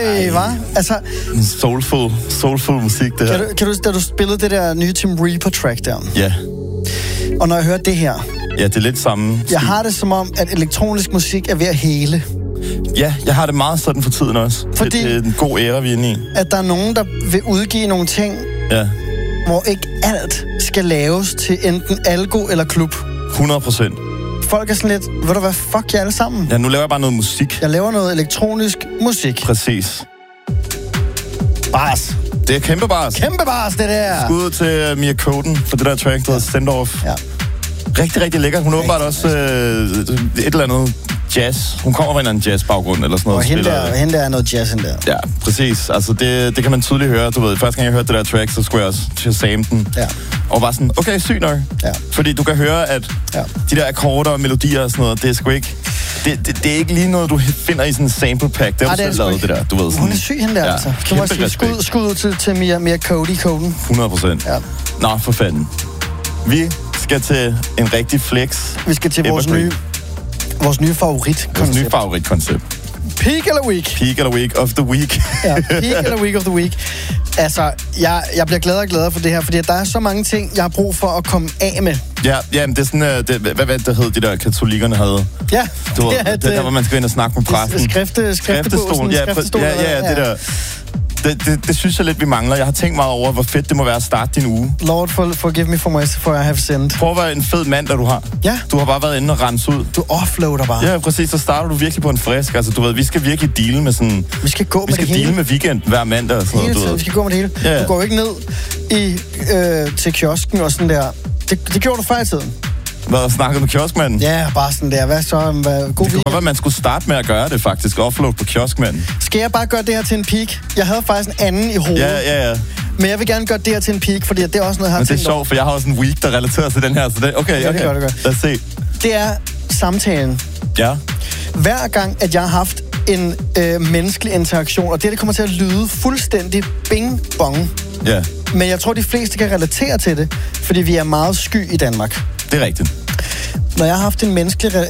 hva? Altså... Soulful musik, det her. Kan du, da du spillede det der nye Tim Reaper-track der? Ja. Og når jeg hører det her... Ja, det er lidt samme. Jeg har det som om, at elektronisk musik er ved at hele. Ja, jeg har det meget sådan for tiden også. Fordi det er en god æra, vi er inde i. At der er nogen, der vil udgive nogle ting, hvor ikke alt skal laves til enten algo eller klub. 100%. Folk er sådan lidt, ved du hvad, fuck jer alle sammen. Ja, nu laver jeg bare noget musik. Jeg laver noget elektronisk musik. Præcis. Bars. Det er kæmpe bars. Kæmpe bars, det der. Skud til Mia Koden for det der track, der hedder Send Off. Ja. Rigtig, rigtig lækkert. Hun er åbenbart også et eller andet jazz. Hun kommer fra en anden jazz-baggrund eller sådan noget. Og hende der er noget jazz der. Ja, præcis. Altså, det kan man tydeligt høre. Du ved, første gang jeg hørte det der track, så skulle jeg også shazame den. Ja. Og var sådan, okay, syg nok. Ja. Fordi du kan høre, at de der akkorder og melodier og sådan noget, det er sgu ikke... Det er ikke lige noget, du finder i sådan en sample pack. Det har du selv lavet, det der. Du ved, sådan, hun er syg, hende der, altså. Du må sige skud til Mia Koden. 100%. Ja. Nå, for fanden. Vi skal til en rigtig flex. Vi skal til vores nye favoritkoncept. Peak eller week? Peak eller week of the week. Ja, peak eller week of the week. Altså, jeg bliver gladere og gladere for det her, fordi der er så mange ting, jeg har brug for at komme af med. Ja, men det er sådan, hvad det hed, de der katolikkerne havde? Ja, det der, hvor man skal ind og snakke med præsten. Skriftestolen. Ja, det der. Det synes jeg lidt, vi mangler. Jeg har tænkt meget over, hvor fedt det må være at starte din uge. Lord, forgive me for I have sinned. Prøv at være en fed mand, der du har. Ja. Du har bare været inde og rense ud. Du offloader bare. Ja, præcis. Så starter du virkelig på en frisk. Altså, du ved, vi skal virkelig deale med sådan... Vi skal gå med det hele. Vi skal deale med weekenden hver mandag og sådan noget, du ved. Vi skal gå med det hele. Ja. Du går ikke ned til kiosken og sådan der. Det gjorde du før i tiden. Hvad, snakkede med kioskmanden? Ja, bare sådan der. Hvad så? God det kunne godt være, man skulle starte med at gøre det, faktisk. Offload på kioskmanden. Skal jeg bare gøre det her til en peak? Jeg havde faktisk en anden i hovedet. Ja. Men jeg vil gerne gøre det her til en peak, fordi det er også noget, jeg har tænkt. Men det er sjovt, for jeg har også en week, der relaterer til den her. Så det, okay. Det gør. Lad os se. Det er samtalen. Ja. Hver gang, at jeg har haft en menneskelig interaktion, og det kommer til at lyde fuldstændig bing-bong. Ja. Men jeg tror, de fleste kan relatere til det, fordi vi er meget sky i Danmark. Det er rigtigt. Når jeg har haft en menneskelig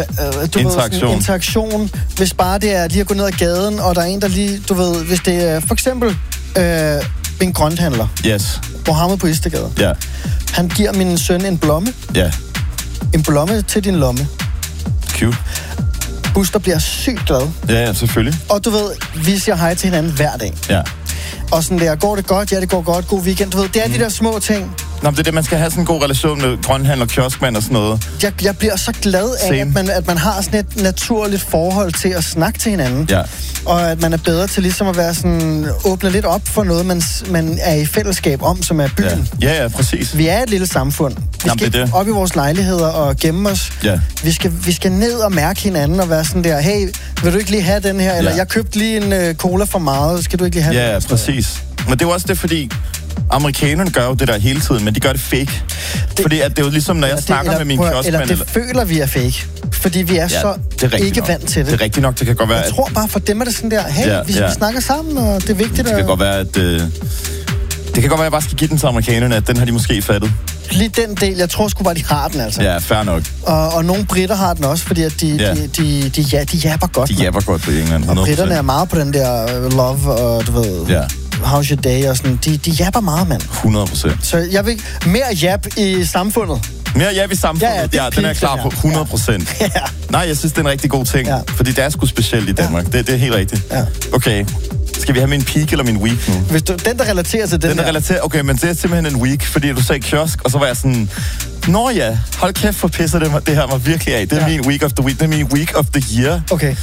interaktion, hvis bare det er lige at gå ned ad gaden, og der er en, der lige, du ved, hvis det er for eksempel en grønthandler. Yes. Mohammed på Istegade. Ja. Han giver min søn en blomme. Ja. En blomme til din lomme. Cute. Buster bliver sygt glad. Ja, selvfølgelig. Og du ved, vi siger hej til hinanden hver dag. Ja. Og sådan der, går det godt? Ja, det går godt. God weekend. Du ved, det er de der små ting. Nå, det er det, man skal have sådan en god relation med grønthandler, kioskmand og sådan noget. Jeg bliver så glad af, at man har sådan et naturligt forhold til at snakke til hinanden. Ja. Og at man er bedre til ligesom at være sådan, åbne lidt op for noget, man er i fællesskab om, som er byen. Ja, præcis. Vi er et lille samfund. Vi skal ikke op i vores lejligheder og gemme os. Ja. Vi skal ned og mærke hinanden og være sådan der, hey, vil du ikke lige have den her? Eller jeg købte lige en cola for meget, skal du ikke lige have den? Ja, præcis. Men det er jo også det, fordi amerikanerne gør jo det der hele tiden, men de gør det fake. Fordi at det er jo ligesom, når jeg snakker med min kioskmand... Eller det føler vi er fake. Fordi vi er så ikke vant til det. Det er rigtigt nok, det kan godt være... Jeg tror bare, for dem er det sådan der, hey, vi snakker sammen, og det er vigtigt. Det kan godt være, at... Det kan godt være, at jeg bare skal give den til amerikanerne, at den har de måske fattet. Lige den del, jeg tror sgu bare, de har den, altså. Ja, fair nok. Og nogle britter har den også, fordi at de japper godt. De japper godt på England, 100%. Og britterne er meget på den der love, og du ved... Ja. How's your day og sådan. De japper meget, mand. 100%. Så jeg vil mere jap i samfundet. Mere jap i samfundet? Ja, den er klar på 100%. Ja. Nej, jeg synes, det er en rigtig god ting. Ja. Fordi det er sgu specielt i Danmark. Det er helt rigtigt. Ja. Okay. Skal vi have min peak eller min week nu? Hvis du, den, der relaterer til den der relaterer, okay, men det er simpelthen en week, fordi du sagde kiosk, og så var jeg sådan... Nå ja, hold kæft, for pisser det her mig virkelig af. Det er min week of the week. Det er min week of the year. Okay.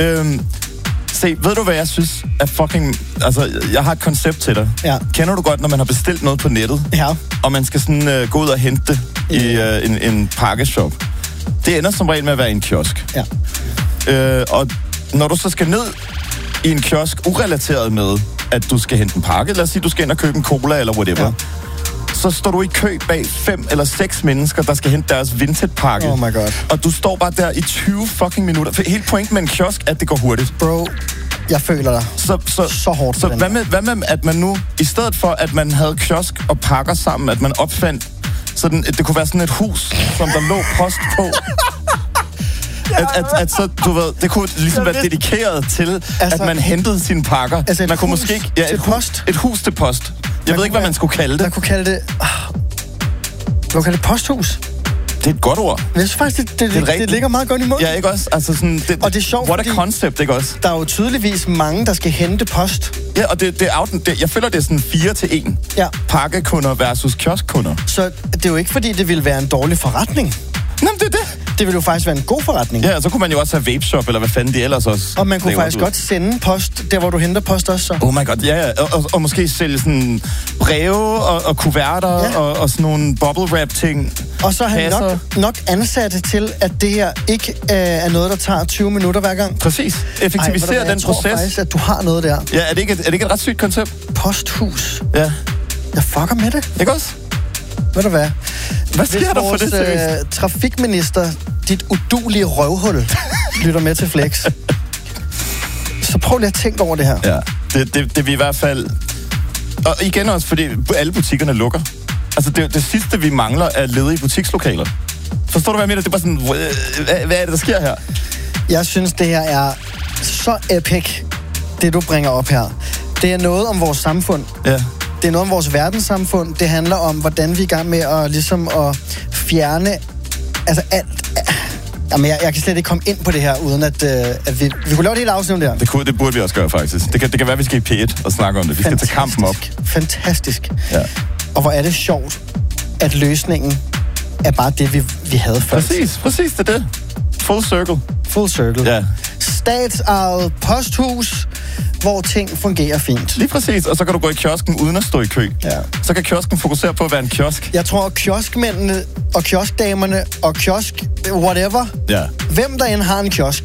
Se, ved du hvad jeg synes er fucking... Altså, jeg har et koncept til dig. Ja. Kender du godt, når man har bestilt noget på nettet? Ja. Og man skal sådan gå ud og hente det i en pakkeshop. Det ender som regel med at være en kiosk. Ja. Og når du så skal ned i en kiosk, urelateret med, at du skal hente en pakke, lad os sige, du skal ind og købe en cola eller whatever, så står du i kø bag 5 eller 6 mennesker, der skal hente deres vintage-pakke. Oh my god. Og du står bare der i 20 fucking minutter. For hele pointen med en kiosk, at det går hurtigt. Bro, jeg føler dig så hårdt. Så hvad med, at man nu, i stedet for, at man havde kiosk og pakker sammen, at man opfandt sådan, det kunne være sådan et hus, som der lå post på. At så, du ved, det kunne ligesom være dedikeret til, at man hentede sine pakker. Altså man kunne måske ikke... Ja, et hus til post. Jeg ved ikke, hvad man skulle kalde det. Man kunne kalde det... Man kunne kalde det posthus. Det er et godt ord. Jeg synes faktisk, det ligger meget godt i munden. Ja, ikke også? Altså sådan, og det er sjovt, what a concept, ikke også? Der er jo tydeligvis mange, der skal hente post. Ja, og jeg føler, det er sådan 4-1. Ja. Pakkekunder versus kioskkunder. Så det er jo ikke, fordi det ville være en dårlig forretning. Nå, men det er det. Det ville jo faktisk være en god forretning. Ja, og så kunne man jo også have vape-shop, eller hvad fanden de ellers også... Og man kunne faktisk godt sende post, der hvor du henter post også, så. Oh my god, ja. Og måske sælge sådan breve og kuverter og sådan nogle bubble-wrap-ting. Og så have nok ansatte til, at det her ikke er noget, der tager 20 minutter hver gang. Præcis. Effektivisere den proces. Jeg tror faktisk, at du har noget der. Ja, er det ikke et ret sygt koncept? Posthus. Ja. Jeg fucker med det. Ikke også? Ved du hvad? Hvad sker der for det, seriøst? Trafikminister, dit udulige røvhul, lytter med til Flex. Så prøv lige at tænke over det her. Ja, det vi i hvert fald... Og igen også, fordi alle butikkerne lukker. Altså, det sidste, vi mangler, er ledige butikslokaler. Forstår du, hvad jeg mener? Det er bare sådan... Hvad er det, der sker her? Jeg synes, det her er så epic, det du bringer op her. Det er noget om vores samfund. Ja. Det er noget om vores verdenssamfund. Det handler om, hvordan vi er i gang med at fjerne... Altså alt... Jamen, jeg kan slet ikke komme ind på det her, uden at vi kunne lave et helt afsnit om det her. Det burde vi også gøre, faktisk. Det kan være, at vi skal i P1 og snakke om det. Vi skal tage kampen op. Fantastisk. Ja. Og hvor er det sjovt, at løsningen er bare det, vi havde først. Præcis, det er det. Full circle. Ja. Statsejet posthus, hvor ting fungerer fint. Lige præcis, og så kan du gå i kiosken uden at stå i kø. Ja. Så kan kiosken fokusere på at være en kiosk. Jeg tror, at kioskmændene og kioskdamerne og kiosk whatever, hvem der end har en kiosk,